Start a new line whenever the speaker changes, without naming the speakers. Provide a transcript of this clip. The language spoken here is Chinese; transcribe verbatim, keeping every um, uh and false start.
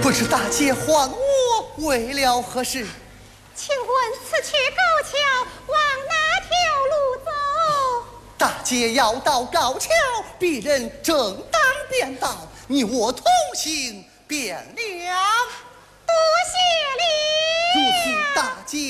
不知大姐唤我为了何事？
请问此去高桥往哪条路走？
大姐要到高桥，必人正当便道，你我同行便了。
多谢你。
如此大姐。